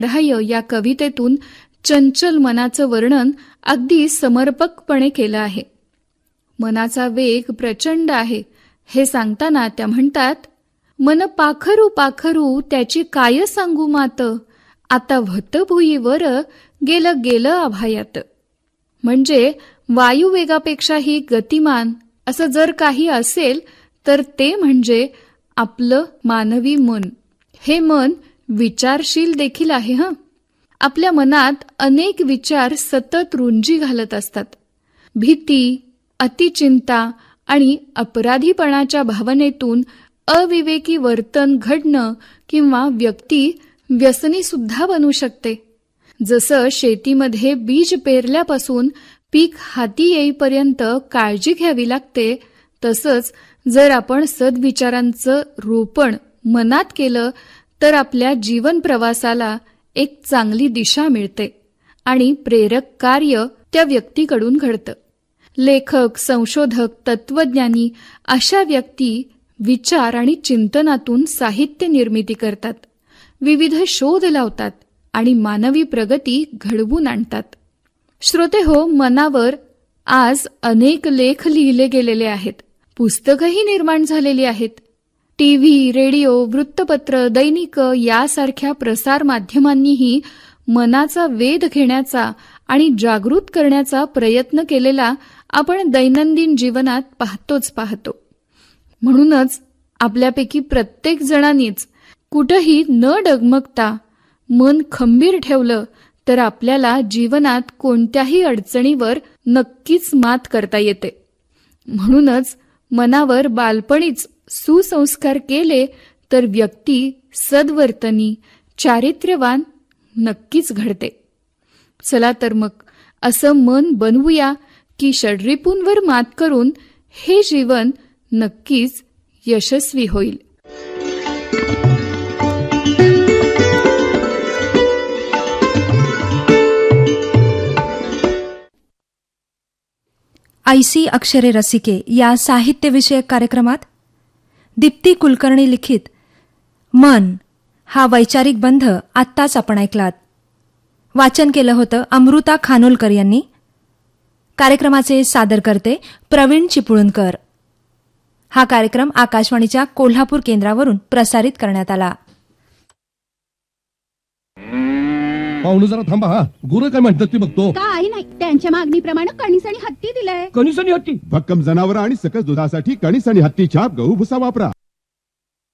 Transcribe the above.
राह्य या कवितेतून चंचल मनाचं वर्णन अगदी समर्पकपणे केलं आहे. मनाचा वेग प्रचंड आहे हे सांगताना त्या म्हणतात, मन पाखरू पाखरू त्याची काय सांगू मात, आता व्हत भुईवर गेलं गेलं आभायात. म्हणजे वायुवेगापेक्षाही गतिमान असं जर काही असेल तर ते म्हणजे आपलं मानवी मन. हे मन विचारशील देखील आहे. आपल्या मनात अनेक विचार सतत रुंजी घालत असतात. भीती, अतिचिंता आणि अपराधीपणाच्या भावनेतून अविवेकी वर्तन घडणं किंवा व्यक्ती व्यसनी सुद्धा बनू शकते. जसं शेतीमध्ये बीज पेरल्यापासून पीक हाती येईपर्यंत काळजी घ्यावी लागते, तसंच जर आपण सद्विचारांचं रोपण मनात केलं तर आपल्या जीवन प्रवासाला एक चांगली दिशा मिळते आणि प्रेरक कार्य त्या व्यक्तीकडून घडतं. लेखक, संशोधक, तत्वज्ञानी अशा व्यक्ती विचार आणि चिंतनातून साहित्य निर्मिती करतात, विविध शोध लावतात आणि मानवी प्रगती घडवून आणतात. श्रोतेहो, मनावर आज अनेक लेख लिहिले गेलेले आहेत, पुस्तकंही निर्माण झालेली आहेत. टीव्ही, रेडिओ, वृत्तपत्र, दैनिक यासारख्या प्रसार माध्यमांनीही मनाचा वेध घेण्याचा आणि जागृत करण्याचा प्रयत्न केलेला आपण दैनंदिन जीवनात पाहतो. म्हणूनच आपल्यापैकी प्रत्येक जणांनीच कुठंही न डगमगता मन खंबीर ठेवलं तर आपल्याला जीवनात कोणत्याही अडचणीवर नक्कीच मात करता येते. म्हणूनच मनावर बालपणीच सुसंस्कार केले तर व्यक्ती सद्वर्तनी, चारित्र्यवान नक्कीच घडते. चला तर मग असं मन बनवूया की षड्रिपूंवर मात करून हे जीवन नक्कीच यशस्वी होईल. ऐसी अक्षरे रसिके या साहित्यविषयक कार्यक्रमात दीप्ती कुलकर्णी लिखित मन हा वैचारिक बंध आत्ताच आपण ऐकलात. वाचन केलं होतं अमृता खानोलकर यांनी. कार्यक्रमाचे सादरकर्ते प्रवीण चिपळूणकर. हा कार्यक्रम आकाशवाणीच्या कोल्हापूर केंद्रावरून प्रसारित करण्यात आला. पाहुणे जरा थांबा. गुरं काय म्हणतात ते बघतो. काय नाही, त्यांच्या मागणीप्रमाणे कणीस आणि हत्ती दिलंय. कणीस आणि हत्ती? भक्कम जनावर आणि सकस दुधासाठी कणीस आणि हत्ती छाप गहू भुसा वापरा.